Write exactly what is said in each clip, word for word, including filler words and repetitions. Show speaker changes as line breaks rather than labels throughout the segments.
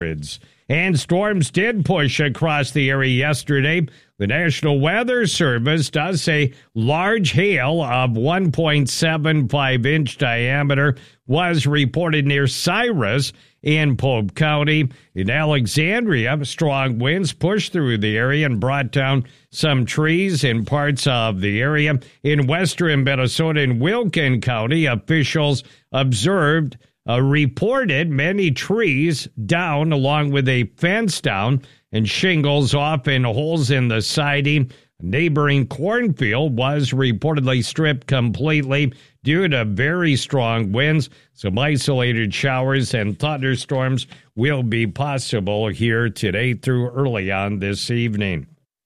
And storms did push across the area yesterday. The National Weather Service does say large hail of one point seven five inch diameter was reported near Cyrus in Pope County. In Alexandria, strong winds pushed through the area and brought down some trees in parts of the area. In western Minnesota in Wilkin County, officials observed Uh, reported many trees down along with a fence down and shingles off and holes in the siding. A neighboring cornfield was reportedly stripped completely due to very strong winds. Some isolated showers and thunderstorms will be possible here today through early on this evening.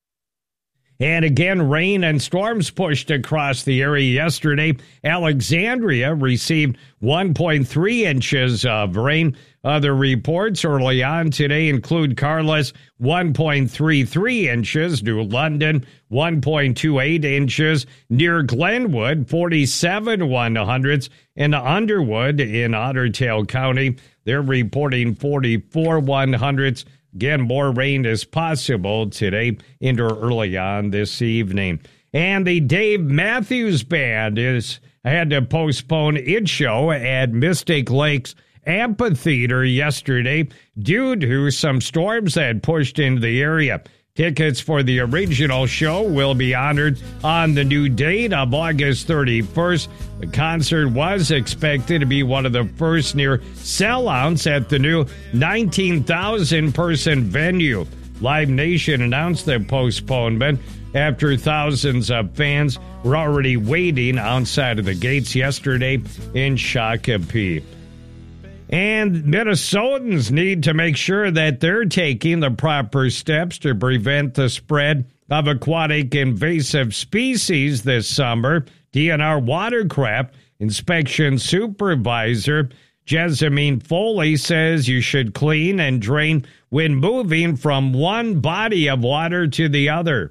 And again, rain and storms pushed across the area yesterday. Alexandria received one point three inches of rain. Other reports early on today include Carlos, one point three three inches, New London, one point two eight inches, near Glenwood, forty-seven one hundredths, and Underwood in Otter Tail County, they're reporting forty-four one hundredths. Again, more rain is possible today into early on this evening. And the Dave Matthews Band is had to postpone its show at Mystic Lakes Amphitheater yesterday due to some storms that pushed into the area. Tickets for the original show will be honored on the new date of August thirty-first. The concert was expected to be one of the first near sellouts at the new nineteen thousand person venue. Live Nation announced the postponement after thousands of fans were already waiting outside of the gates yesterday in Shakopee. And Minnesotans need to make sure that they're taking the proper steps to prevent the spread of aquatic invasive species this summer. D N R Watercraft Inspection Supervisor Jessamine Foley says you should clean and drain when moving from one body of water to the other.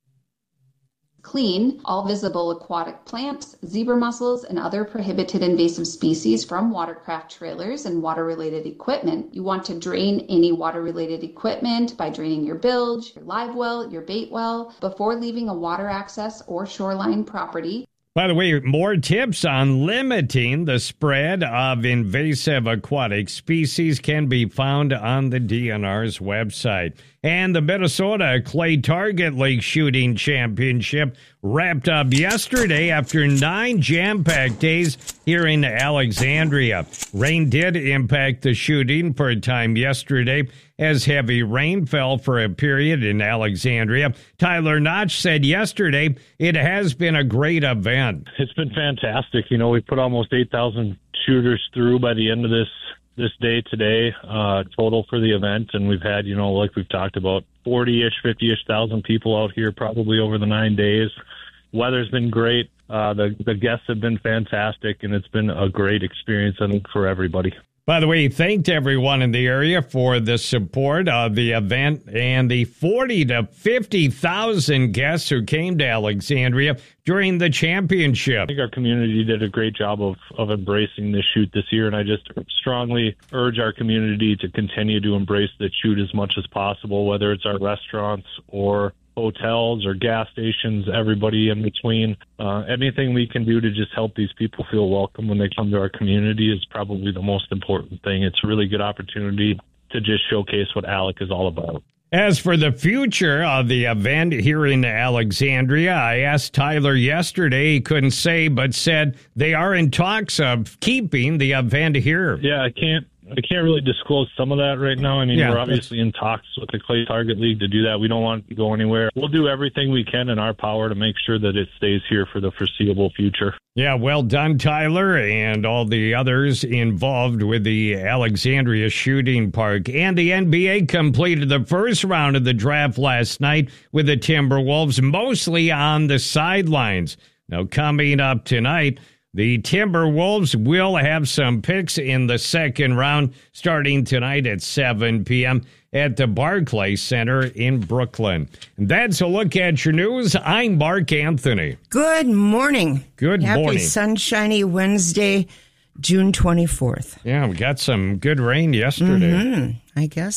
Clean all visible aquatic plants, zebra mussels, and other prohibited invasive species from watercraft trailers and water-related equipment. You want to drain any water-related equipment by draining your bilge, your live well, your bait well, before leaving a water access or shoreline property.
By the way, more tips on limiting the spread of invasive aquatic species can be found on the D N R's website. And the Minnesota Clay Target League Shooting Championship wrapped up yesterday after nine jam-packed days here in Alexandria. Rain did impact the shooting for a time yesterday as heavy rain fell for a period in Alexandria. Tyler Notch said yesterday it has been a great event.
It's been fantastic. You know, we put almost eight thousand shooters through by the end of this this day today, uh, total for the event. And we've had, you know, like we've talked about, forty-ish, fifty-ish thousand people out here probably over the nine days. Weather's been great. Uh, the, the guests have been fantastic, and it's been a great experience, I think, for everybody.
By the way, he thanked everyone in the area for the support of the event and the forty to fifty thousand guests who came to Alexandria during the championship.
I think our community did a great job of, of embracing this shoot this year, and I just strongly urge our community to continue to embrace the shoot as much as possible, whether it's our restaurants or hotels or gas stations, everybody in between. Uh, anything we can do to just help these people feel welcome when they come to our community is probably the most important thing. It's a really good opportunity to just showcase what Alec is all about.
As for the future of the event here in Alexandria, I asked Tyler yesterday. He couldn't say, but said they are in talks of keeping the event here.
Yeah, I can't. I can't really disclose some of that right now. I mean, yeah, we're obviously in talks with the Clay Target League to do that. We don't want it to go anywhere. We'll do everything we can in our power to make sure that it stays here for the foreseeable future.
Yeah, well done, Tyler, and all the others involved with the Alexandria Shooting Park. And the N B A completed the first round of the draft last night with the Timberwolves mostly on the sidelines. Now, coming up tonight, the Timberwolves will have some picks in the second round starting tonight at seven p.m. at the Barclays Center in Brooklyn. And that's a look at your news. I'm Mark Anthony.
Good morning.
Good
Happy
morning.
Happy sunshiny Wednesday. June twenty-fourth.
Yeah, we got some good rain yesterday.
Mm-hmm. I guess